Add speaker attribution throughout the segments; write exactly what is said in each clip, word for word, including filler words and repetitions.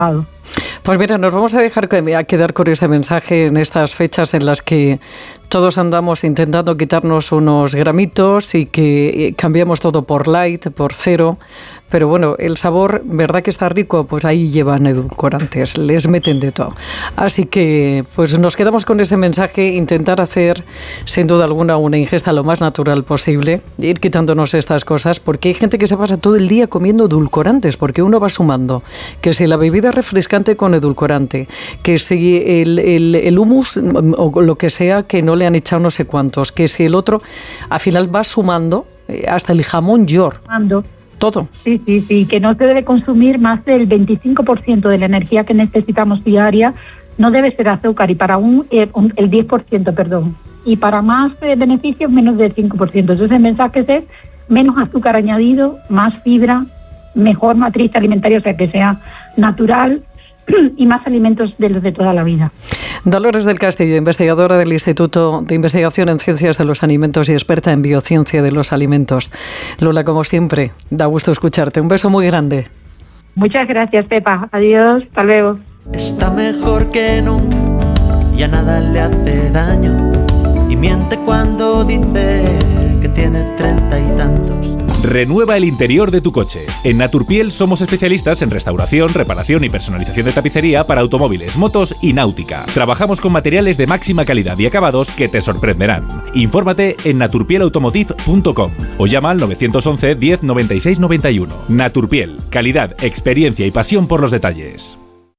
Speaker 1: Pues mira, nos vamos a dejar a quedar con ese mensaje en estas fechas en las que todos andamos intentando quitarnos unos gramitos y que cambiamos todo por light, por cero. Pero bueno, el sabor, ¿verdad que está rico? Pues ahí llevan edulcorantes, les meten de todo. Así que pues nos quedamos con ese mensaje, intentar hacer sin duda alguna una ingesta lo más natural posible, ir quitándonos estas cosas, porque hay gente que se pasa todo el día comiendo edulcorantes, porque uno va sumando, que si la bebida refrescante con edulcorante, que si el, el, el hummus o lo que sea que no le han echado no sé cuántos, que si el otro, al final va sumando hasta el jamón york. Todo.
Speaker 2: Sí, sí, sí, que no se debe consumir más del veinticinco por ciento de la energía que necesitamos diaria, no debe ser azúcar, y para un, eh, un el diez por ciento, perdón, y para más eh, beneficios menos del cinco por ciento. Entonces el mensaje es menos azúcar añadido, más fibra, mejor matriz alimentaria, o sea que sea natural, y más alimentos de los de toda la vida.
Speaker 1: Dolores del Castillo, investigadora del Instituto de Investigación en Ciencias de los Alimentos y experta en biociencia de los alimentos. Lola, como siempre, da gusto escucharte. Un beso muy grande.
Speaker 2: Muchas gracias, Pepa. Adiós, hasta luego.
Speaker 3: Está mejor que nunca, ya nada le hace daño, y miente cuando dice que tiene treinta y tantos.
Speaker 4: Renueva el interior de tu coche. En Naturpiel somos especialistas en restauración, reparación y personalización de tapicería para automóviles, motos y náutica. Trabajamos con materiales de máxima calidad y acabados que te sorprenderán. Infórmate en naturpiel automotive punto com o llama al nueve once diez noventa y seis noventa y uno. Naturpiel, calidad, experiencia y pasión por los detalles.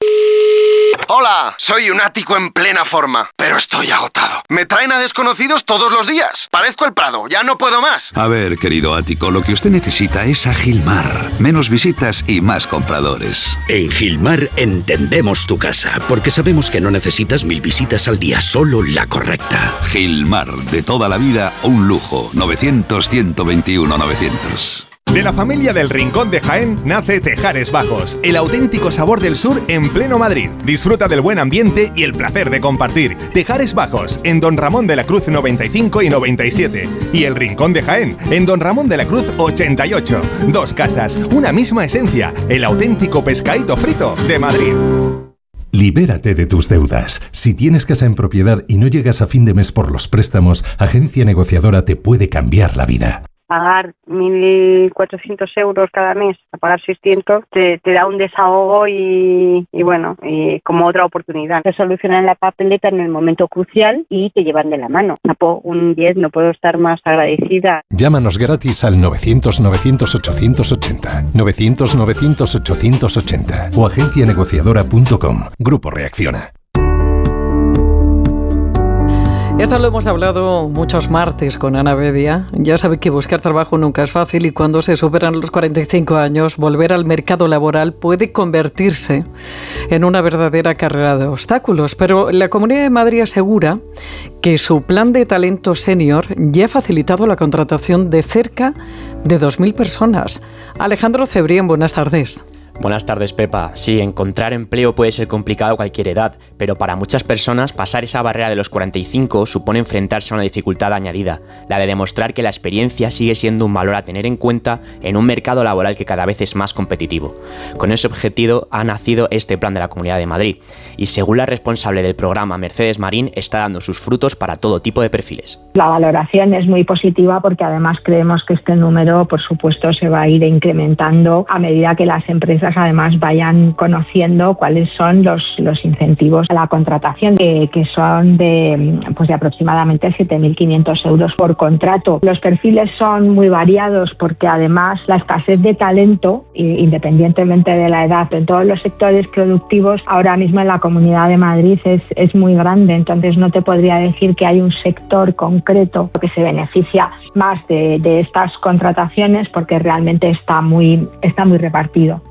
Speaker 5: Hola, soy un ático en plena forma, pero estoy agotado. Me traen a desconocidos todos los días. Parezco el Prado, ya no puedo más.
Speaker 6: A ver, querido ático, lo que usted necesita es a Gilmar. Menos visitas y más compradores.
Speaker 7: En Gilmar entendemos tu casa, porque sabemos que no necesitas mil visitas al día, solo la correcta.
Speaker 6: Gilmar, de toda la vida, un lujo. novecientos, ciento veintiuno, novecientos.
Speaker 8: De la familia del Rincón de Jaén nace Tejares Bajos, el auténtico sabor del sur en pleno Madrid. Disfruta del buen ambiente y el placer de compartir. Tejares Bajos, en Don Ramón de la Cruz noventa y cinco y noventa y siete. Y el Rincón de Jaén, en Don Ramón de la Cruz ochenta y ocho. Dos casas, una misma esencia, el auténtico pescadito frito de Madrid.
Speaker 9: Libérate de tus deudas. Si tienes casa en propiedad y no llegas a fin de mes por los préstamos, Agencia Negociadora te puede cambiar la vida.
Speaker 10: Pagar mil cuatrocientos euros cada mes, a pagar seiscientos, te, te da un desahogo y, y bueno, y como otra oportunidad. Te solucionan la papeleta en el momento crucial y te llevan de la mano. Un diez, no puedo estar más agradecida.
Speaker 9: Llámanos gratis al novecientos, novecientos, ochocientos ochenta, novecientos, novecientos, ochocientos ochenta o agencia negociadora punto com. Grupo Reacciona.
Speaker 1: Esto lo hemos hablado muchos martes con Ana Bedia. Ya sabe que buscar trabajo nunca es fácil y cuando se superan los cuarenta y cinco años, volver al mercado laboral puede convertirse en una verdadera carrera de obstáculos. Pero la Comunidad de Madrid asegura que su plan de talento senior ya ha facilitado la contratación de cerca de dos mil personas. Alejandro Cebrián, buenas tardes.
Speaker 11: Buenas tardes, Pepa. Sí, encontrar empleo puede ser complicado a cualquier edad, pero para muchas personas pasar esa barrera de los cuarenta y cinco supone enfrentarse a una dificultad añadida, la de demostrar que la experiencia sigue siendo un valor a tener en cuenta en un mercado laboral que cada vez es más competitivo. Con ese objetivo ha nacido este plan de la Comunidad de Madrid y, según la responsable del programa, Mercedes Marín, está dando sus frutos para todo tipo de perfiles.
Speaker 12: La valoración es muy positiva porque además creemos que este número, por supuesto, se va a ir incrementando a medida que las empresas además vayan conociendo cuáles son los, los incentivos a la contratación, que, que son de, pues de aproximadamente siete mil quinientos euros por contrato. Los perfiles son muy variados porque además la escasez de talento, independientemente de la edad, en todos los sectores productivos ahora mismo en la Comunidad de Madrid es, es muy grande, entonces no te podría decir que hay un sector concreto que se beneficia más de, de estas contrataciones porque realmente está muy, está muy repartido.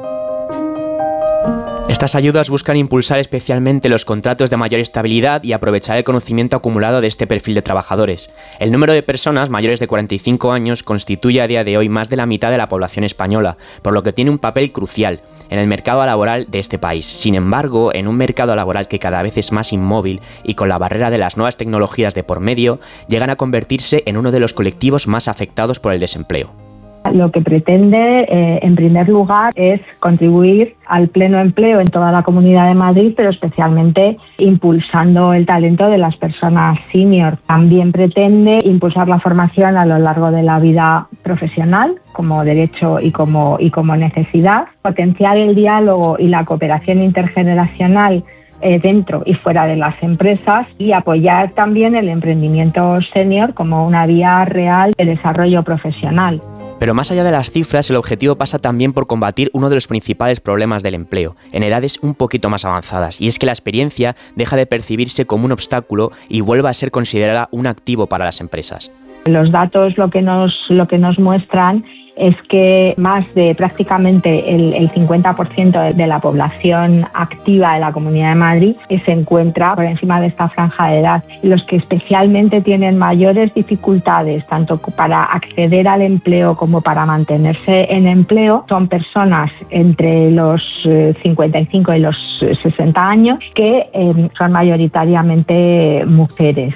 Speaker 11: Estas ayudas buscan impulsar especialmente los contratos de mayor estabilidad y aprovechar el conocimiento acumulado de este perfil de trabajadores. El número de personas mayores de cuarenta y cinco años constituye a día de hoy más de la mitad de la población española, por lo que tiene un papel crucial en el mercado laboral de este país. Sin embargo, en un mercado laboral que cada vez es más inmóvil y con la barrera de las nuevas tecnologías de por medio, llegan a convertirse en uno de los colectivos más afectados por el desempleo.
Speaker 12: Lo que pretende, eh, en primer lugar, es contribuir al pleno empleo en toda la Comunidad de Madrid, pero especialmente impulsando el talento de las personas senior. También pretende impulsar la formación a lo largo de la vida profesional, como derecho y como, y como necesidad, potenciar el diálogo y la cooperación intergeneracional Eh, dentro y fuera de las empresas y apoyar también el emprendimiento senior como una vía real de desarrollo profesional.
Speaker 11: Pero más allá de las cifras, el objetivo pasa también por combatir uno de los principales problemas del empleo, en edades un poquito más avanzadas, y es que la experiencia deja de percibirse como un obstáculo y vuelva a ser considerada un activo para las empresas.
Speaker 12: Los datos lo que nos, lo que nos muestran es que más de prácticamente el, el cincuenta por ciento de la población activa de la Comunidad de Madrid se encuentra por encima de esta franja de edad. Los que especialmente tienen mayores dificultades, tanto para acceder al empleo como para mantenerse en empleo, son personas entre los cincuenta y cinco y los sesenta años, que eh, son mayoritariamente mujeres.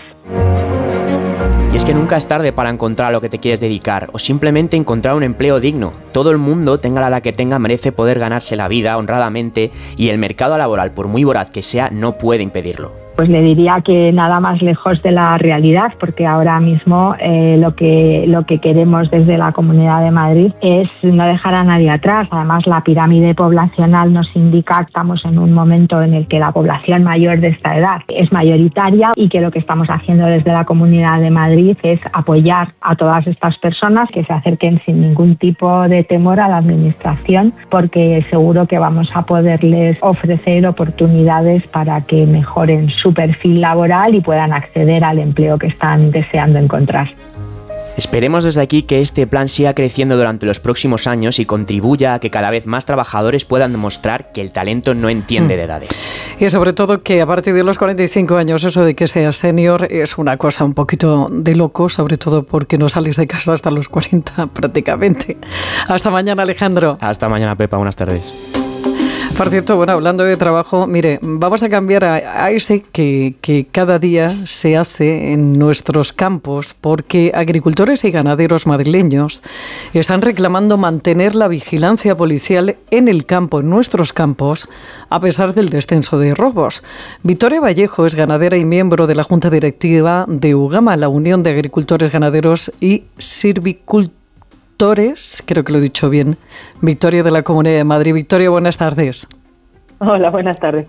Speaker 11: Y es que nunca es tarde para encontrar a lo que te quieres dedicar o simplemente encontrar un empleo digno. Todo el mundo, tenga la edad que tenga, merece poder ganarse la vida honradamente y el mercado laboral, por muy voraz que sea, no puede impedirlo.
Speaker 12: Pues le diría que nada más lejos de la realidad, porque ahora mismo eh, lo que lo que queremos desde la Comunidad de Madrid es no dejar a nadie atrás. Además, la pirámide poblacional nos indica que estamos en un momento en el que la población mayor de esta edad es mayoritaria y que lo que estamos haciendo desde la Comunidad de Madrid es apoyar a todas estas personas que se acerquen sin ningún tipo de temor a la administración, porque seguro que vamos a poderles ofrecer oportunidades para que mejoren su su perfil laboral y puedan acceder al empleo que están deseando encontrar.
Speaker 11: Esperemos desde aquí que este plan siga creciendo durante los próximos años y contribuya a que cada vez más trabajadores puedan demostrar que el talento no entiende de edades.
Speaker 1: Y sobre todo que a partir de los cuarenta y cinco años eso de que seas senior es una cosa un poquito de loco, sobre todo porque no sales de casa hasta los cuarenta prácticamente. Hasta mañana, Alejandro.
Speaker 11: Hasta mañana, Pepa. Buenas tardes.
Speaker 1: Por cierto, bueno, hablando de trabajo, mire, vamos a cambiar a, a ese que, que cada día se hace en nuestros campos, porque agricultores y ganaderos madrileños están reclamando mantener la vigilancia policial en el campo, en nuestros campos, a pesar del descenso de robos. Victoria Vallejo es ganadera y miembro de la Junta Directiva de UGAMA, la Unión de Agricultores, Ganaderos y Silvicultores. Creo que lo he dicho bien. Victoria de la Comunidad de Madrid. Victoria, buenas tardes.
Speaker 13: Hola, buenas tardes.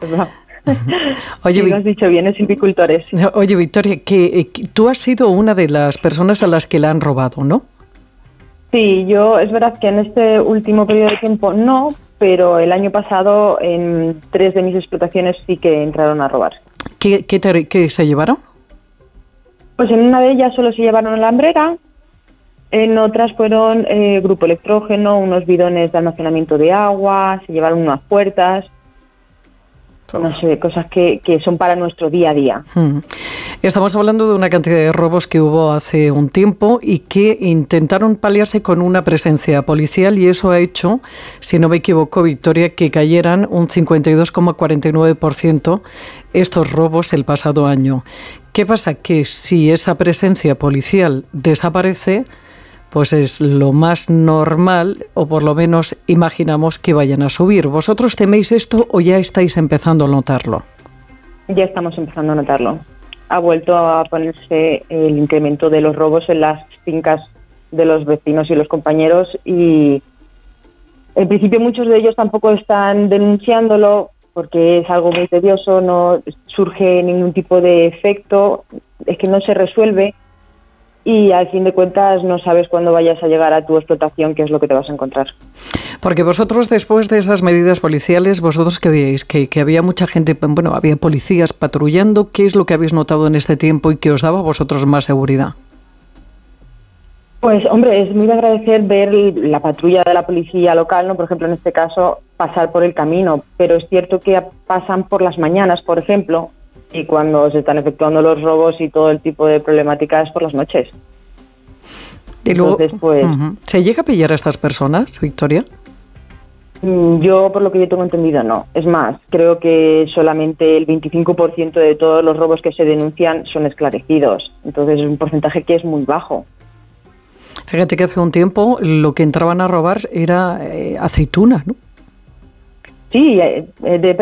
Speaker 1: Oye,
Speaker 13: sí, lo has dicho bien, es silvicultores.
Speaker 1: Oye, Victoria, que, que tú has sido una de las personas a las que la han robado, ¿no?
Speaker 13: Sí, yo es verdad que en este último periodo de tiempo no, pero el año pasado en tres de mis explotaciones sí que entraron a robar.
Speaker 1: ¿Qué, qué, te, qué se llevaron?
Speaker 13: Pues en una de ellas solo se llevaron la hambrera. En otras fueron eh, grupo electrógeno, unos bidones de almacenamiento de agua, se llevaron unas puertas, no sé, cosas que, que son para nuestro día a día.
Speaker 1: Hmm. Estamos hablando de una cantidad de robos que hubo hace un tiempo y que intentaron paliarse con una presencia policial y eso ha hecho, si no me equivoco, Victoria, que cayeran un cincuenta y dos coma cuarenta y nueve por ciento estos robos el pasado año. ¿Qué pasa? Que si esa presencia policial desaparece, pues es lo más normal, o por lo menos imaginamos que vayan a subir. ¿Vosotros teméis esto o ya estáis empezando a notarlo?
Speaker 13: Ya estamos empezando a notarlo. Ha vuelto a ponerse el incremento de los robos en las fincas de los vecinos y los compañeros y en principio muchos de ellos tampoco están denunciándolo porque es algo muy tedioso, no surge ningún tipo de efecto, es que no se resuelve. Y al fin de cuentas no sabes cuándo vayas a llegar a tu explotación qué es lo que te vas a encontrar.
Speaker 1: Porque vosotros, después de esas medidas policiales, vosotros que veíais que, que había mucha gente, bueno, había policías patrullando, ¿qué es lo que habéis notado en este tiempo y que os daba a vosotros más seguridad?
Speaker 13: Pues hombre, es muy de agradecer ver la patrulla de la policía local, ¿no? Por ejemplo, en este caso, pasar por el camino, pero es cierto que pasan por las mañanas, por ejemplo, y cuando se están efectuando los robos y todo el tipo de problemáticas por las noches.
Speaker 1: Y luego,
Speaker 13: entonces, pues,
Speaker 1: uh-huh. ¿se llega a pillar a estas personas, Victoria?
Speaker 13: Yo, por lo que yo tengo entendido, no. Es más, creo que solamente el veinticinco por ciento de todos los robos que se denuncian son esclarecidos. Entonces es un porcentaje que es muy bajo.
Speaker 1: Fíjate que hace un tiempo lo que entraban a robar era eh, aceituna, ¿no?
Speaker 13: Sí, eh, depende